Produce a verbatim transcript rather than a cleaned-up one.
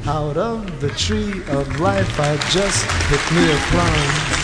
Out of the tree of life I just picked me a plum.